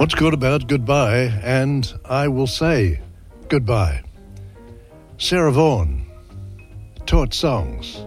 What's good about goodbye? And I will say goodbye. Sarah Vaughan taught songs.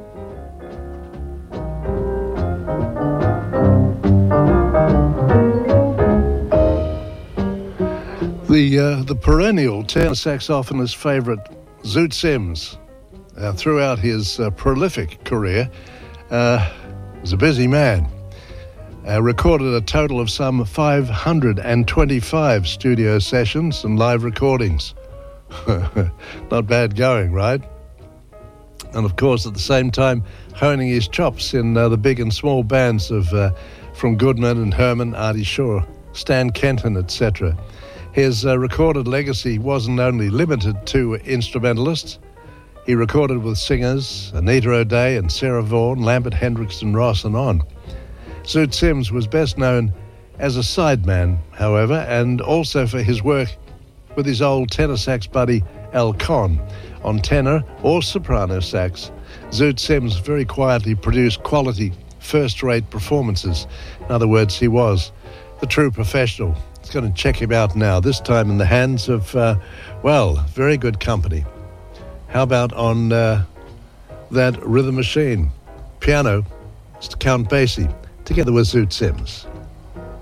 The perennial tenor saxophonist favourite Zoot Sims, throughout his prolific career, was a busy man. Recorded a total of some 525 studio sessions and live recordings. Not bad going, right? And of course, at the same time, honing his chops in the big and small bands of from Goodman and Herman, Artie Shaw, Stan Kenton, etc. His recorded legacy wasn't only limited to instrumentalists. He recorded with singers Anita O'Day and Sarah Vaughan, Lambert Hendrickson, Ross, and on. Zoot Sims was best known as a sideman, however, and also for his work with his old tenor sax buddy Al Conn. On tenor or soprano sax, Zoot Sims very quietly produced quality, first-rate performances. In other words, he was the true professional. It's going to check him out now, this time in the hands of, very good company. How about on that rhythm machine? Piano, Mr. Count Basie, together with Zoot Sims.